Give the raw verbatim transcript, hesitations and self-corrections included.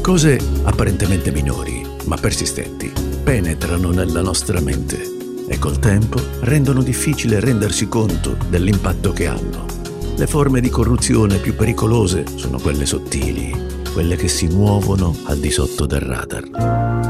Cose apparentemente minori, ma persistenti, penetrano nella nostra mente e col tempo rendono difficile rendersi conto dell'impatto che hanno. Le forme di corruzione più pericolose sono quelle sottili, quelle che si muovono al di sotto del radar.